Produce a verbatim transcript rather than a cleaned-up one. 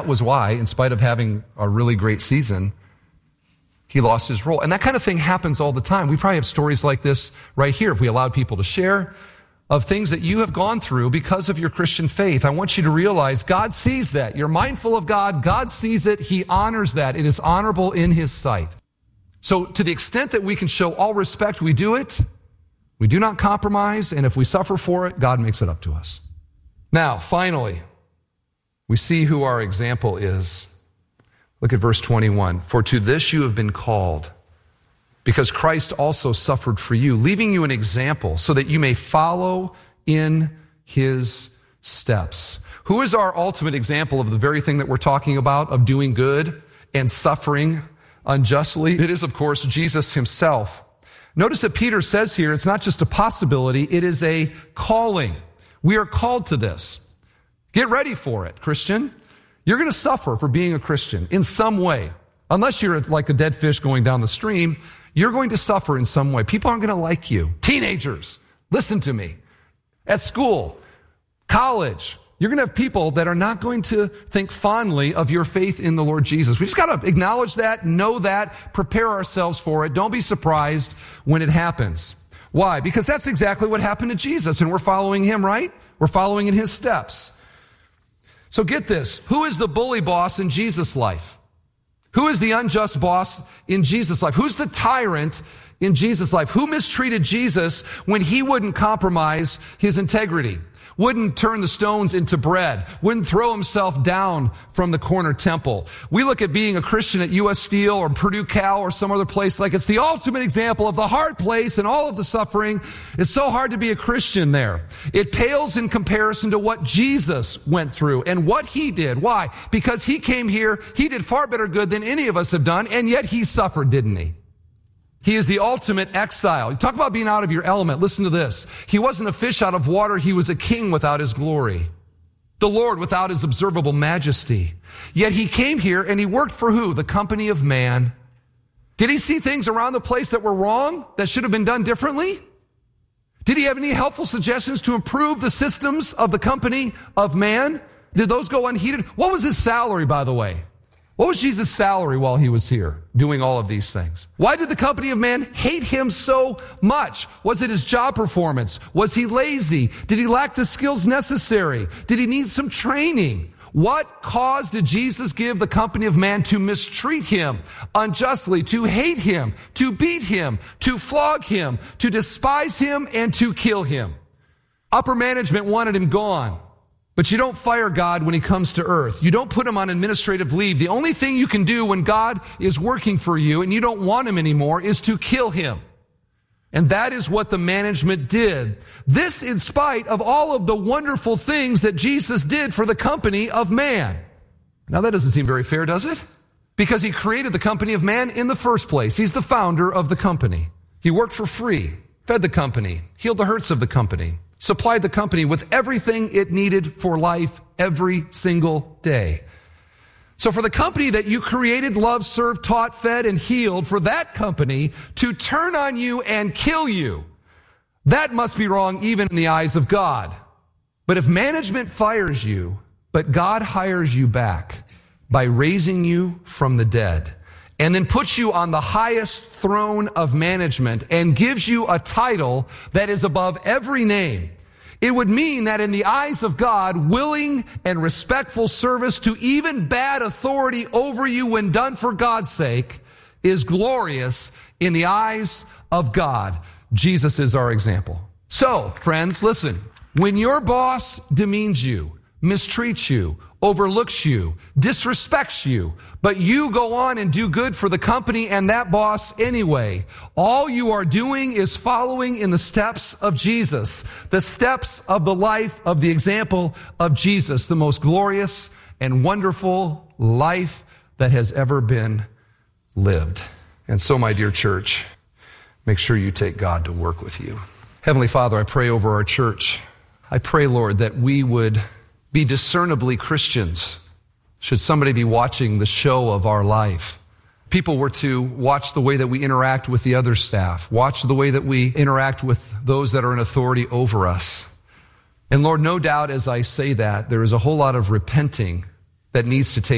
was why, in spite of having a really great season, he lost his role. And that kind of thing happens all the time. We probably have stories like this right here, if we allowed people to share, of things that you have gone through because of your Christian faith. I want you to realize God sees that. You're mindful of God. God sees it. He honors that. It is honorable in his sight. So to the extent that we can show all respect, we do it. We do not compromise. And if we suffer for it, God makes it up to us. Now, finally, we see who our example is. Look at verse twenty-one. For to this you have been called, because Christ also suffered for you, leaving you an example so that you may follow in his steps. Who is our ultimate example of the very thing that we're talking about, of doing good and suffering unjustly? It is, of course, Jesus himself. Notice that Peter says here, it's not just a possibility, it is a calling. We are called to this. Get ready for it, Christian. You're going to suffer for being a Christian in some way. Unless you're like a dead fish going down the stream, you're going to suffer in some way. People aren't going to like you. Teenagers, listen to me. At school, college, you're going to have people that are not going to think fondly of your faith in the Lord Jesus. We just got to acknowledge that, know that, prepare ourselves for it. Don't be surprised when it happens. Why? Because that's exactly what happened to Jesus, and we're following him, right? We're following in his steps. So get this. Who is the bully boss in Jesus' life? Who is the unjust boss in Jesus' life? Who's the tyrant in Jesus' life? Who mistreated Jesus when he wouldn't compromise his integrity? Wouldn't turn the stones into bread, wouldn't throw himself down from the corner temple. We look at being a Christian at U S Steel or Purdue Cal or some other place like it's the ultimate example of the hard place and all of the suffering. It's so hard to be a Christian there. It pales in comparison to what Jesus went through and what he did. Why? Because he came here, he did far better good than any of us have done, and yet he suffered, didn't he? He is the ultimate exile. You talk about being out of your element. Listen to this. He wasn't a fish out of water. He was a king without his glory. The Lord without his observable majesty. Yet he came here and he worked for who? The company of man. Did he see things around the place that were wrong, that should have been done differently? Did he have any helpful suggestions to improve the systems of the company of man? Did those go unheeded? What was his salary, by the way? What was Jesus' salary while he was here doing all of these things? Why did the company of man hate him so much? Was it his job performance? Was he lazy? Did he lack the skills necessary? Did he need some training? What cause did Jesus give the company of man to mistreat him unjustly, to hate him, to beat him, to flog him, to despise him, and to kill him? Upper management wanted him gone. But you don't fire God when he comes to earth. You don't put him on administrative leave. The only thing you can do when God is working for you and you don't want him anymore is to kill him. And that is what the management did. This in spite of all of the wonderful things that Jesus did for the company of man. Now that doesn't seem very fair, does it? Because he created the company of man in the first place. He's the founder of the company. He worked for free, fed the company, healed the hurts of the company, supplied the company with everything it needed for life every single day. So for the company that you created, loved, served, taught, fed, and healed, for that company to turn on you and kill you, that must be wrong even in the eyes of God. But if management fires you, but God hires you back by raising you from the dead, and then puts you on the highest throne of management and gives you a title that is above every name, it would mean that in the eyes of God, willing and respectful service to even bad authority over you when done for God's sake is glorious in the eyes of God. Jesus is our example. So, friends, listen, when your boss demeans you, mistreats you, overlooks you, disrespects you, but you go on and do good for the company and that boss anyway, all you are doing is following in the steps of Jesus, the steps of the life of the example of Jesus, the most glorious and wonderful life that has ever been lived. And so, my dear church, make sure you take God to work with you. Heavenly Father, I pray over our church. I pray, Lord, that we would be discernibly Christians. Should somebody be watching the show of our life, people were to watch the way that we interact with the other staff, watch the way that we interact with those that are in authority over us. And Lord, no doubt as I say that, there is a whole lot of repenting that needs to take